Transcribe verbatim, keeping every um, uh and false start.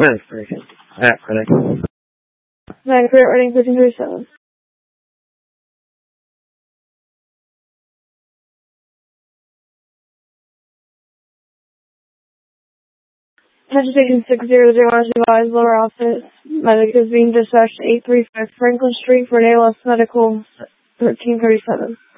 minutes, very good. Yeah, correct. nine, correct, writing thirteen thirty-seven. Attention station six zero zero one, advised lower office. Medic is being dispatched to eight three five Franklin Street for an A L S medical thirteen thirty-seven.